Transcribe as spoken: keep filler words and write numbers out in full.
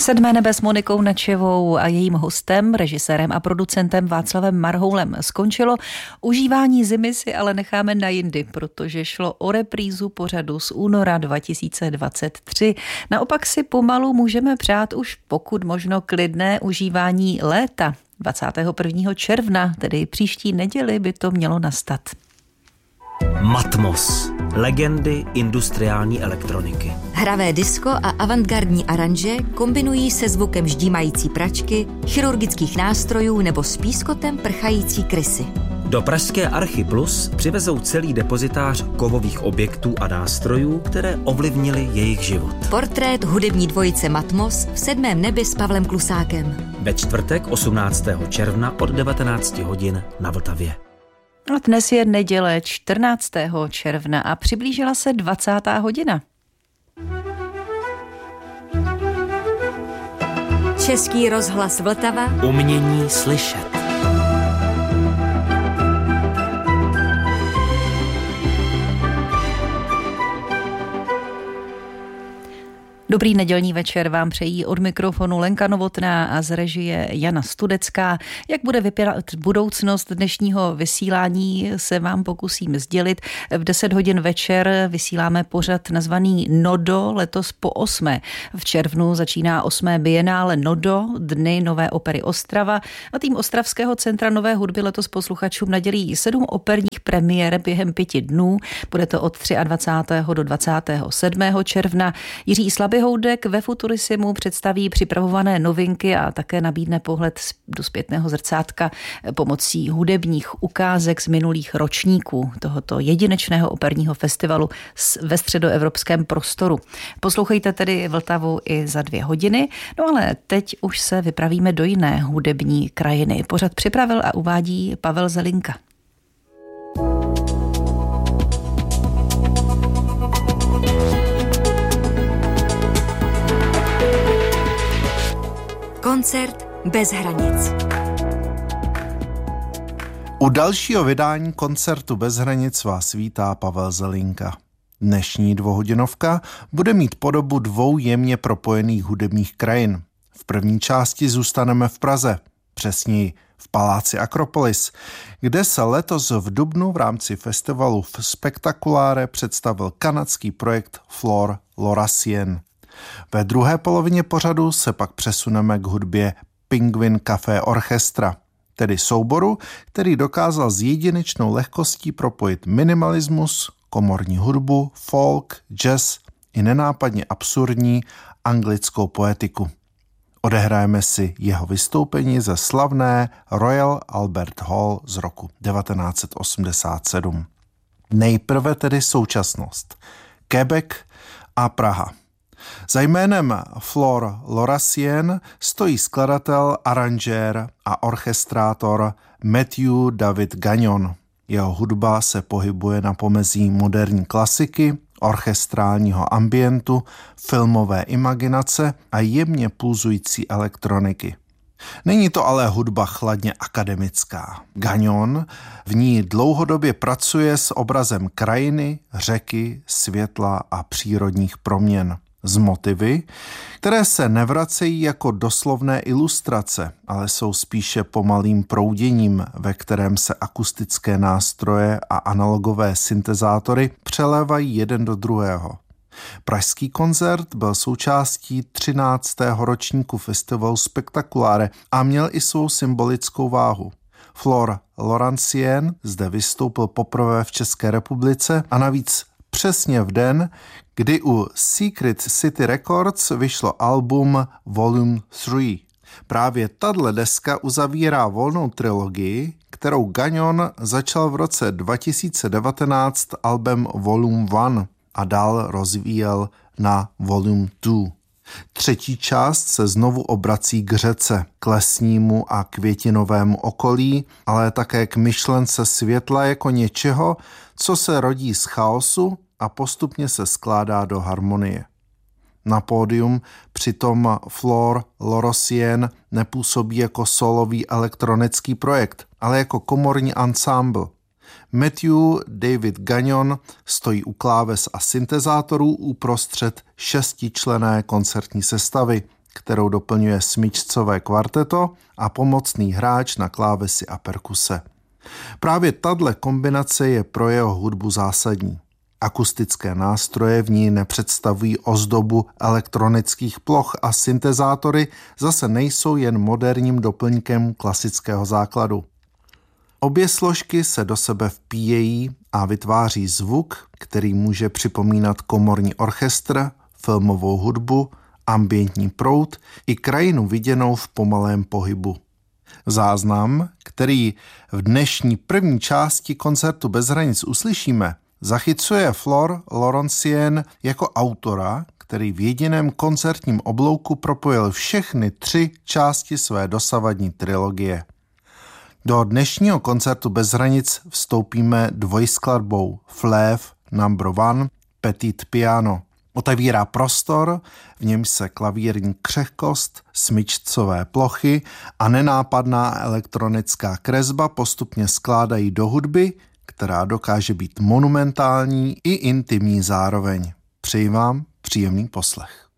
Sedmé nebe s Monikou Načevou a jejím hostem, režisérem a producentem Václavem Marhoulem skončilo. Užívání zimy si ale necháme na jindy, protože šlo o reprízu pořadu z února dva tisíce dvacet tři. Naopak si pomalu můžeme přát už pokud možno klidné užívání léta. dvacátého prvního června, tedy příští neděli, by to mělo nastat. Matmos. Legendy industriální elektroniky. Hravé disko a avantgardní aranže kombinují se zvukem ždímající pračky, chirurgických nástrojů nebo s pískotem prchající krysy. Do pražské Archy Plus přivezou celý depozitář kovových objektů a nástrojů, které ovlivnily jejich život. Portrét hudební dvojice Matmos v Sedmém nebi s Pavlem Klusákem. Ve čtvrtek osmnáctého června od devatenácti hodin na Vltavě. A dnes je neděle čtrnáctého června a přiblížila se dvacátá hodina. Český rozhlas Vltava. Umění slyšet. Dobrý nedělní večer vám přejí od mikrofonu Lenka Novotná a z režie Jana Studecká. Jak bude vypadat budoucnost dnešního vysílání, se vám pokusím sdělit. V deset hodin večer vysíláme pořad nazvaný Nodo, letos po osmé. V červnu začíná osmé bienále Nodo, Dny nové opery Ostrava, a tým Ostravského centra nové hudby letos posluchačům nadělí sedm operních premiér během pěti dnů. Bude to od dvacátého třetího do dvacátého sedmého června. Jiří Slabyhoudek ve Futurisimu představí připravované novinky a také nabídne pohled do zpětného zrcátka pomocí hudebních ukázek z minulých ročníků tohoto jedinečného operního festivalu ve středoevropském prostoru. Poslouchejte tedy Vltavu i za dvě hodiny, no ale teď už se vypravíme do jiné hudební krajiny. Pořad připravil a uvádí Pavel Zelinka. Koncert bez hranic. U dalšího vydání Koncertu bez hranic vás vítá Pavel Zelinka. Dnešní dvouhodinovka bude mít podobu dvou jemně propojených hudebních krajin. V první části zůstaneme v Praze, přesněji v paláci Akropolis, kde se letos v dubnu v rámci festivalu v Spectaculáre představil kanadský projekt Flore Laurassienne. Ve druhé polovině pořadu se pak přesuneme k hudbě Penguin Café Orchestra, tedy souboru, který dokázal s jedinečnou lehkostí propojit minimalismus, komorní hudbu, folk, jazz i nenápadně absurdní anglickou poetiku. Odehrajeme si jeho vystoupení ze slavné Royal Albert Hall z roku devatenáct set osmdesát sedm. Nejprve tedy současnost. Quebec a Praha. Za jménem Flore Laurassienne stojí skladatel, aranžér a orchestrátor Matthew David Gagnon. Jeho hudba se pohybuje na pomezí moderní klasiky, orchestrálního ambientu, filmové imaginace a jemně pulzující elektroniky. Není to ale hudba chladně akademická. Gagnon v ní dlouhodobě pracuje s obrazem krajiny, řeky, světla a přírodních proměn. Z motivy, které se nevracejí jako doslovné ilustrace, ale jsou spíše pomalým prouděním, ve kterém se akustické nástroje a analogové syntezátory přelévají jeden do druhého. Pražský koncert byl součástí třináctého ročníku festivalu Spectaculáre a měl i svou symbolickou váhu. Flore Laurassienne zde vystoupil poprvé v České republice a navíc přesně v den, kdy u Secret City Records vyšlo album Volume tři. Právě tato deska uzavírá volnou trilogii, kterou Gagnon začal v roce dva tisíce devatenáct albem Volume jedna a dál rozvíjel na Volume dva. Třetí část se znovu obrací k řece, k lesnímu a květinovému okolí, ale také k myšlence světla jako něčeho, co se rodí z chaosu a postupně se skládá do harmonie. Na pódium přitom Flore Laurassienne nepůsobí jako solový elektronický projekt, ale jako komorní ansámbl. Matthew David Gagnon stojí u kláves a syntezátorů uprostřed šestičlenné koncertní sestavy, kterou doplňuje smyčcové kvarteto a pomocný hráč na klávesi a perkuse. Právě tato kombinace je pro jeho hudbu zásadní. Akustické nástroje v ní nepředstavují ozdobu elektronických ploch a syntezátory zase nejsou jen moderním doplňkem klasického základu. Obě složky se do sebe vpíjejí a vytváří zvuk, který může připomínat komorní orchestr, filmovou hudbu, ambientní proud i krajinu viděnou v pomalém pohybu. Záznam, který v dnešní první části koncertu Bez hranic uslyšíme, zachycuje Flor Laurentienne jako autora, který v jediném koncertním oblouku propojil všechny tři části své dosavadní trilogie. Do dnešního koncertu Bez hranic vstoupíme dvojskladbou Fleuve number one Petit piano. Otevírá prostor, v němž se klavírní křehkost, smyčcové plochy a nenápadná elektronická kresba postupně skládají do hudby, která dokáže být monumentální i intimní zároveň. Přeji vám příjemný poslech.